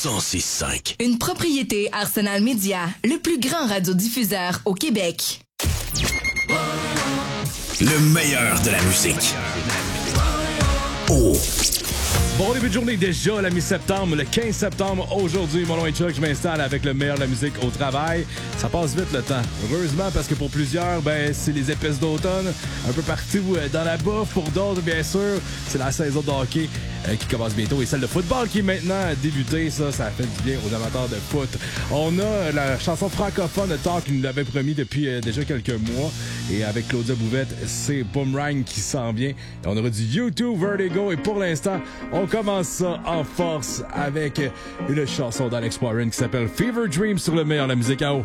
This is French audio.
106.5. Une propriété Arsenal Média, le plus grand radiodiffuseur au Québec. Le meilleur de la musique. Oh! Bon début de journée déjà, la mi-septembre, le 15 septembre. Aujourd'hui, mon nom est Chuck, je m'installe avec le meilleur de la musique au travail. Ça passe vite le temps. Heureusement, parce que pour plusieurs, c'est les épices d'automne, un peu partout dans la bouffe. Pour d'autres, bien sûr, c'est la saison de hockey qui commence bientôt. Et celle de football qui est maintenant débutée. Ça fait du bien aux amateurs de foot. On a la chanson francophone de Talk qui nous l'avait promis depuis déjà quelques mois. Et avec Claudia Bouvette, c'est Boomerang qui s'en vient. Et on aura du YouTube Vertigo. Et pour l'instant, on commence ça en force avec une chanson d'Alex Warren qui s'appelle Fever Dream sur le meilleur de la musique à eau.